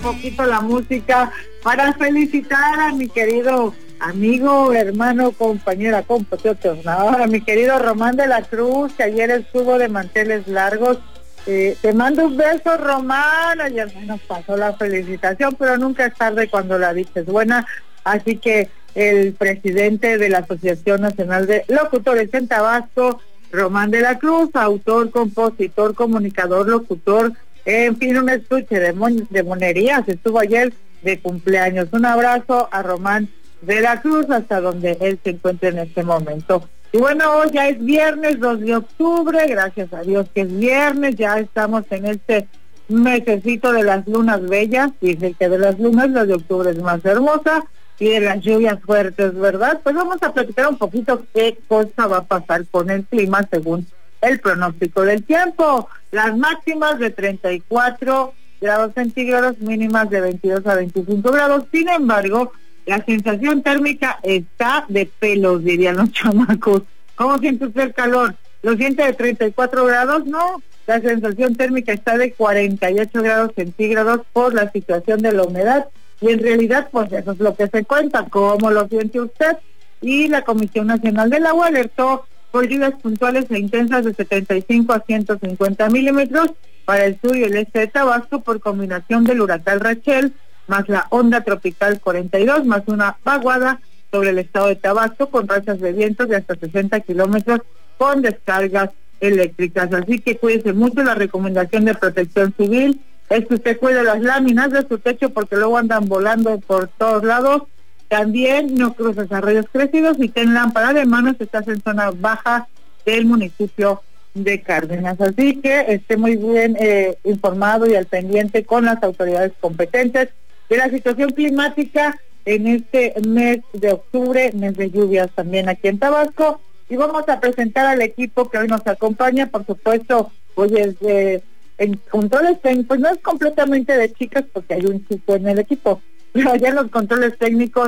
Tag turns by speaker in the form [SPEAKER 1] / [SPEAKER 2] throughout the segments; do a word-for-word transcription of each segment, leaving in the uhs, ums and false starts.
[SPEAKER 1] poquito la música para felicitar a mi querido amigo, hermano, compañera, compatriota, ¿no? A mi querido Román de la Cruz, que ayer estuvo de manteles largos. Eh, te mando un beso, Román. Ayer nos pasó la felicitación, pero nunca es tarde cuando la dices buena. Así que el presidente de la Asociación Nacional de Locutores en Tabasco, Román de la Cruz, autor, compositor, comunicador, locutor, en fin, un estuche de, mon de monerías, estuvo ayer de cumpleaños. Un abrazo a Román de la Cruz hasta donde él se encuentra en este momento. Y bueno, hoy ya es viernes dos de octubre, gracias a Dios que es viernes, ya estamos en este mesecito de las lunas bellas. Dice que de las lunas la de octubre es más hermosa y de las lluvias fuertes, ¿verdad? Pues vamos a platicar un poquito qué cosa va a pasar con el clima según el pronóstico del tiempo. Las máximas de treinta y cuatro grados centígrados, mínimas de veintidós a veinticinco grados. Sin embargo, la sensación térmica está de pelos, dirían los chamacos. ¿Cómo siente usted el calor? ¿Lo siente de treinta y cuatro grados? No, la sensación térmica está de cuarenta y ocho grados centígrados por la situación de la humedad. Y en realidad, pues eso es lo que se cuenta. ¿Cómo lo siente usted? Y la Comisión Nacional del Agua alertó por lluvias puntuales e intensas de setenta y cinco a ciento cincuenta milímetros para el sur y el este de Tabasco por combinación del huracán Rachel más la onda tropical cuarenta y dos más una vaguada sobre el estado de Tabasco con rachas de vientos de hasta sesenta kilómetros con descargas eléctricas. Así que cuídese mucho. La recomendación de Protección Civil es que usted cuide las láminas de su techo porque luego andan volando por todos lados. También no cruces arroyos crecidos y ten lámpara de mano si estás en zona baja del municipio de Cárdenas. Así que esté muy bien eh, informado y al pendiente con las autoridades competentes de la situación climática en este mes de octubre, mes de lluvias también aquí en Tabasco. Y vamos a presentar al equipo que hoy nos acompaña, por supuesto, hoy es de, en controles técnicos, pues no es completamente de chicas porque hay un chico en el equipo, pero allá en los controles técnicos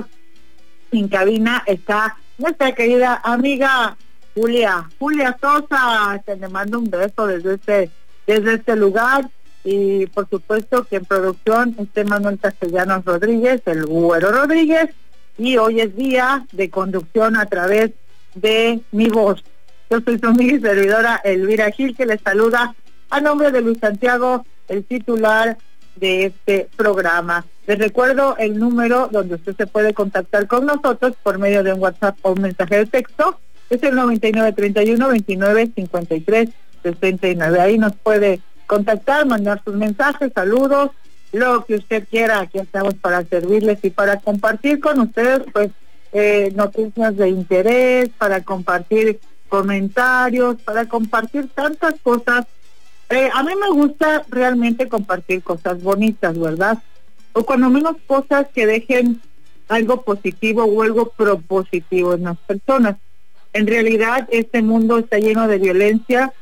[SPEAKER 1] en cabina está nuestra querida amiga Julia, Julia Sosa, te le mando un beso desde este, desde este lugar. Y por supuesto que en producción esté Manuel Castellanos Rodríguez, el Güero Rodríguez, y hoy es día de conducción a través de mi voz. Yo soy su amiga y servidora Elvira Gil, que les saluda a nombre de Luis Santiago, el titular de este programa. Les recuerdo el número donde usted se puede contactar con nosotros por medio de un WhatsApp o un mensaje de texto, es el noventa y nueve treinta y uno veintinueve cincuenta y tres sesenta y nueve. Ahí nos puede contactar, mandar sus mensajes, saludos, lo que usted quiera. Aquí estamos para servirles y para compartir con ustedes pues eh, noticias de interés, para compartir comentarios, para compartir tantas cosas. Eh, a mí me gusta realmente compartir cosas bonitas, ¿verdad? O cuando menos cosas que dejen algo positivo o algo propositivo en las personas. En realidad este mundo está lleno de violencia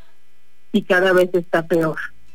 [SPEAKER 1] y cada vez está peor.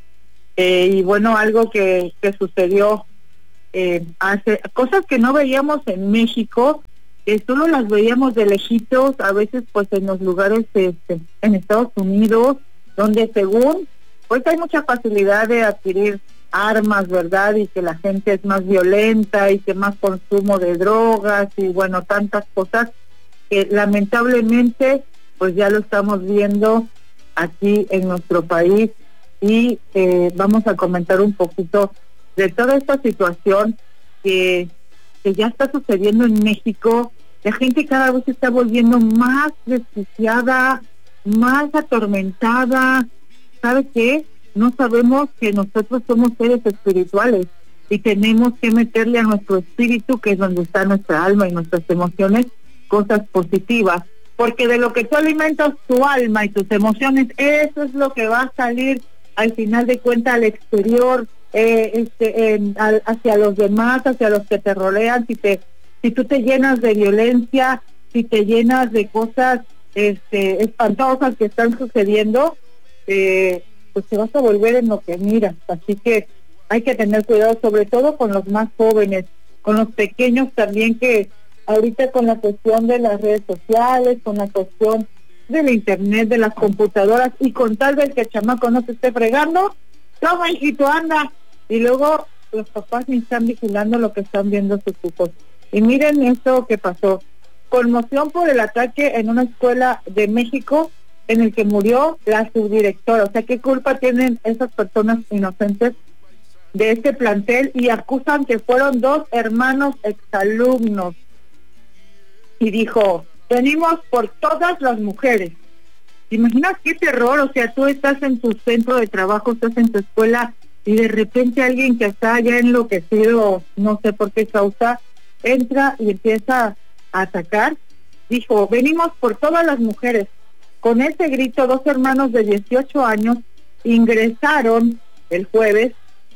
[SPEAKER 1] Eh, y bueno, algo que, que sucedió eh, hace, cosas que no veíamos en México, que solo las veíamos de lejitos, a veces pues en los lugares este, en Estados Unidos, donde según, pues hay mucha facilidad de adquirir armas, ¿verdad? Y que la gente es más violenta y que más consumo de drogas y bueno, tantas cosas que lamentablemente pues ya lo estamos viendo aquí en nuestro país. Y eh, vamos a comentar un poquito de toda esta situación que, que ya está sucediendo en México. La gente cada vez se está volviendo más desquiciada, más atormentada. ¿Sabe qué? No sabemos que nosotros somos seres espirituales y tenemos que meterle a nuestro espíritu, que es donde está nuestra alma y nuestras emociones, cosas positivas. Porque de lo que tú alimentas tu alma y tus emociones, eso es lo que va a salir al final de cuentas al exterior, eh, este, eh, al, hacia los demás, hacia los que te rodean. Si te, si tú te llenas de violencia, si te llenas de cosas este, espantosas que están sucediendo, eh, pues te vas a volver en lo que miras. Así que hay que tener cuidado, sobre todo con los más jóvenes, con los pequeños también, que ahorita con la cuestión de las redes sociales, con la cuestión del internet, de las computadoras, y con tal vez que el chamaco no se esté fregando, toma hijito, anda, y luego los papás ni están vigilando lo que están viendo sus hijos. Y miren esto que pasó. Conmoción por el ataque en una escuela de México en el que murió la subdirectora. O sea, ¿qué culpa tienen esas personas inocentes de este plantel? Y acusan que fueron dos hermanos exalumnos. Y dijo, venimos por todas las mujeres. ¿Te imaginas qué terror? O sea, tú estás en tu centro de trabajo, estás en tu escuela y de repente alguien que está ya enloquecido, no sé por qué causa, entra y empieza a atacar. Dijo, venimos por todas las mujeres. Con ese grito, dos hermanos de dieciocho años ingresaron el jueves,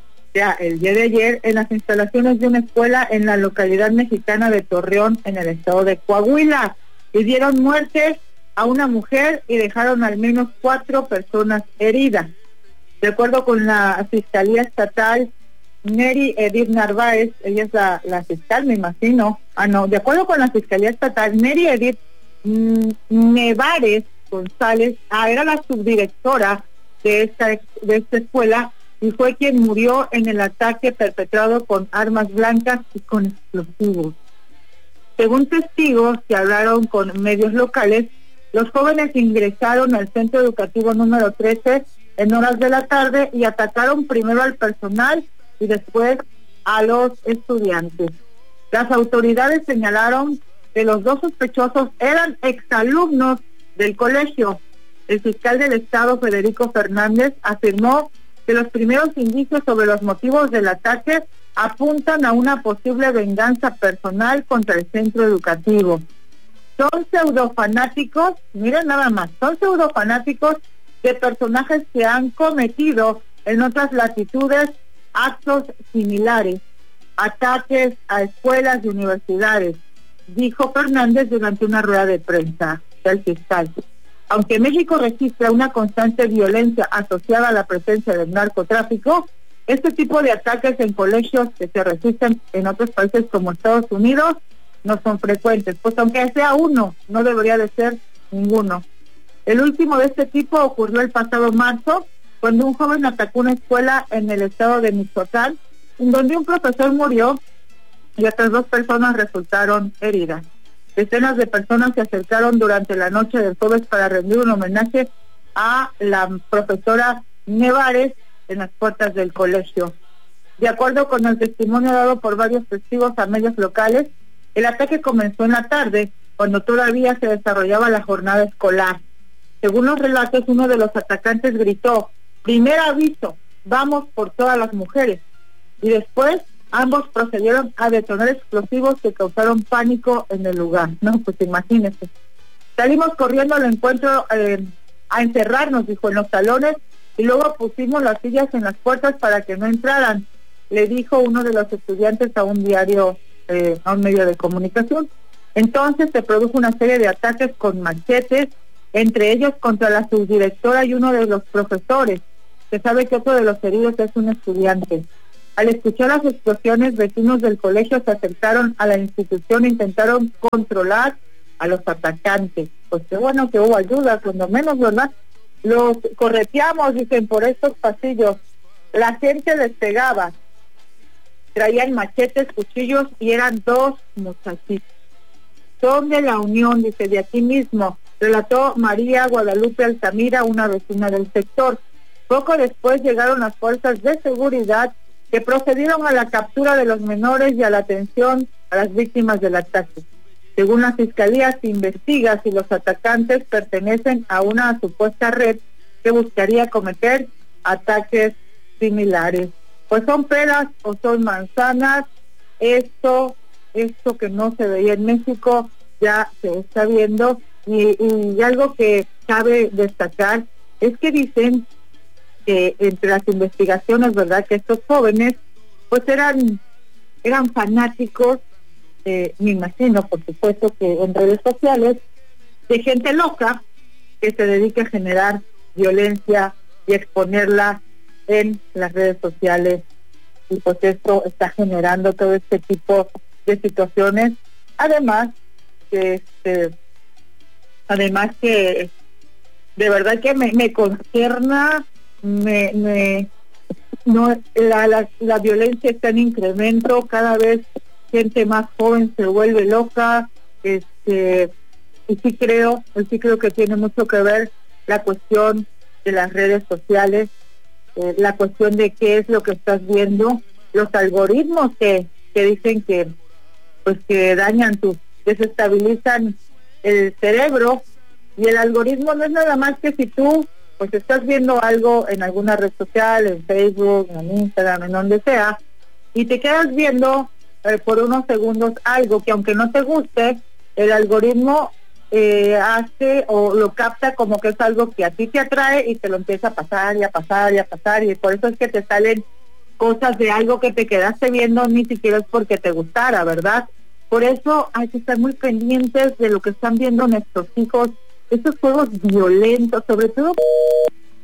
[SPEAKER 1] ya el día de ayer, en las instalaciones de una escuela en la localidad mexicana de Torreón, en el estado de Coahuila, y dieron muerte a una mujer y dejaron al menos cuatro personas heridas. De acuerdo con la Fiscalía Estatal, Neri Edith Narváez, ella es la, la fiscal, me imagino, ah no, de acuerdo con la Fiscalía Estatal, Neri Edith mm, Nevares González, ah, era la subdirectora de esta, de esta escuela y fue quien murió en el ataque perpetrado con armas blancas y con explosivos. Según testigos que hablaron con medios locales, los jóvenes ingresaron al centro educativo número trece en horas de la tarde y atacaron primero al personal y después a los estudiantes. Las autoridades señalaron que los dos sospechosos eran exalumnos del colegio. El fiscal del estado, Federico Fernández, afirmó que los primeros indicios sobre los motivos del ataque apuntan a una posible venganza personal contra el centro educativo. Son pseudofanáticos, miren nada más, son pseudofanáticos de personajes que han cometido en otras latitudes actos similares, ataques a escuelas y universidades, dijo Fernández durante una rueda de prensa del fiscal. Aunque México registra una constante violencia asociada a la presencia del narcotráfico, este tipo de ataques en colegios que se registran en otros países como Estados Unidos no son frecuentes, pues aunque sea uno, no debería de ser ninguno. El último de este tipo ocurrió el pasado marzo, cuando un joven atacó una escuela en el estado de Michoacán, en donde un profesor murió y otras dos personas resultaron heridas. Decenas de personas se acercaron durante la noche del jueves para rendir un homenaje a la profesora Nevares en las puertas del colegio. De acuerdo con el testimonio dado por varios testigos a medios locales, el ataque comenzó en la tarde, cuando todavía se desarrollaba la jornada escolar. Según los relatos, uno de los atacantes gritó, primer aviso, vamos por todas las mujeres. Y después, ambos procedieron a detonar explosivos que causaron pánico en el lugar. No, pues imagínense. Salimos corriendo al encuentro eh, a encerrarnos, dijo, en los salones, y luego pusimos las sillas en las puertas para que no entraran, le dijo uno de los estudiantes a un diario, eh, a un medio de comunicación. Entonces se produjo una serie de ataques con machetes, entre ellos contra la subdirectora y uno de los profesores. Se sabe que otro de los heridos es un estudiante. Al escuchar las explosiones, vecinos del colegio se acercaron a la institución e intentaron controlar a los atacantes. Pues qué bueno que hubo ayuda, cuando menos, ¿verdad? Los correteamos, dicen, por estos pasillos. La gente les pegaba. Traían machetes, cuchillos y eran dos muchachitos. Son de la Unión, dice, de aquí mismo, relató María Guadalupe Altamira, una vecina del sector. Poco después llegaron las fuerzas de seguridad que procedieron a la captura de los menores y a la atención a las víctimas del ataque. Según la Fiscalía, se investiga si los atacantes pertenecen a una supuesta red que buscaría cometer ataques similares. Pues son peras o son manzanas. Esto, esto que no se veía en México ya se está viendo. Y, y algo que cabe destacar es que dicen que entre las investigaciones, ¿verdad?, que estos jóvenes pues eran eran fanáticos, eh, me imagino, por supuesto, que en redes sociales, de gente loca que se dedica a generar violencia y exponerla en las redes sociales, y pues esto está generando todo este tipo de situaciones. Además que este además que de verdad que me, me consterna, me, me no la, la, la violencia está en incremento, cada vez gente más joven se vuelve loca, este y sí creo, sí creo que tiene mucho que ver la cuestión de las redes sociales, eh, la cuestión de qué es lo que estás viendo, los algoritmos que, que dicen que pues que dañan tu, desestabilizan el cerebro, y el algoritmo no es nada más que si tú pues estás viendo algo en alguna red social, en Facebook, en Instagram, en donde sea, y te quedas viendo eh, por unos segundos algo que aunque no te guste, el algoritmo eh, hace o lo capta como que es algo que a ti te atrae y te lo empieza a pasar y a pasar y a pasar, y por eso es que te salen cosas de algo que te quedaste viendo, ni siquiera es porque te gustara, ¿verdad? Por eso hay que estar muy pendientes de lo que están viendo nuestros hijos, estos juegos violentos, sobre todo